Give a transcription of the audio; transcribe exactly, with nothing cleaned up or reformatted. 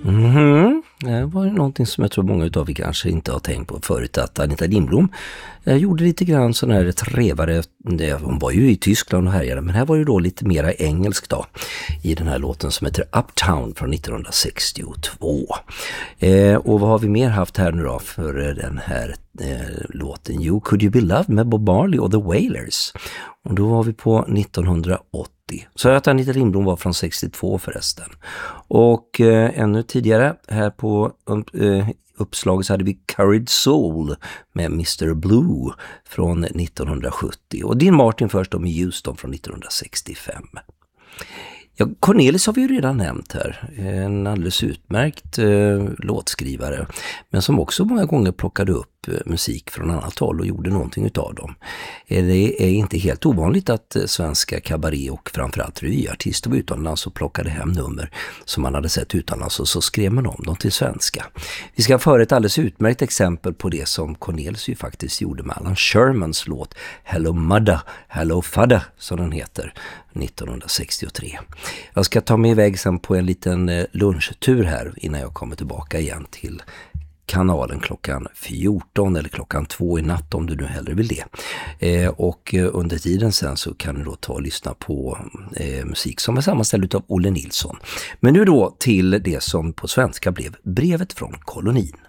Mhm. Det var ju någonting som jag tror många utav er kanske inte har tänkt på förut, att Anita Lindblom jag gjorde lite grann sån här trevare, hon var ju i Tyskland och härjade, men här var ju då lite mera engelsk då i den här låten som heter Uptown från nittonhundrasextiotvå. Eh, och vad har vi mer haft här nu då för den här eh, låten? Jo, Could You Be Loved med Bob Marley och The Wailers. Och då var vi på nittonhundraåttio. Så att Anita Lindblom var från sextiotvå förresten. Och eh, ännu tidigare här på eh, uppslaget så hade vi Courage Soul med mister Blue från nittonhundrasjuttio. Och Dean Martin först då med Houston från nittonhundrasextiofem. Ja, Cornelis har vi ju redan nämnt här. En alldeles utmärkt eh, låtskrivare. Men som också många gånger plockade upp eh, musik från annat håll och gjorde någonting utav dem. Eh, det är inte helt ovanligt att eh, svenska kabaré och framförallt revyartister var utomlands och plockade hem nummer som man hade sett utomlands och så skrev man om dem till svenska. Vi ska föra ett alldeles utmärkt exempel på det som Cornelis ju faktiskt gjorde med Alan Shermans låt Hello Mudda, Hello Fudda som den heter nittonhundrasextiotre. Jag ska ta mig iväg sen på en liten lunchtur här innan jag kommer tillbaka igen till kanalen klockan fjorton eller klockan två i natt om du nu hellre vill det. Eh, och under tiden sen så kan du då ta och lyssna på eh, musik som är sammanställd av Olle Nilsson. Men nu då till det som på svenska blev Brevet från kolonin.